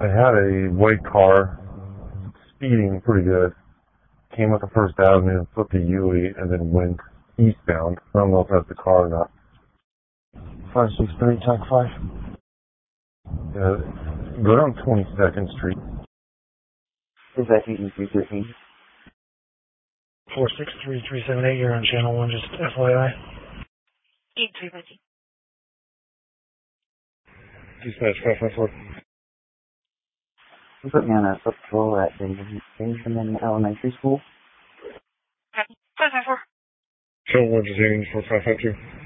I had a white car speeding pretty good. Came up the First Avenue, flipped a U-8, and then went eastbound. I don't know if that's the car or not. 563, TAC 5. Go down 22nd Street. Is that E313? 463378, you're on channel 1, just FYI. E313. Dispatch 554. You put me on a foot patrol at Benjamin Elementary School. Okay. 554. Channel 1, just aiming for 552.